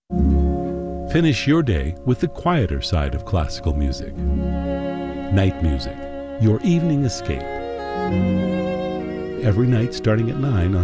Finish your day with the quieter side of classical music. Night Music, your evening escape. Every night starting at 9 on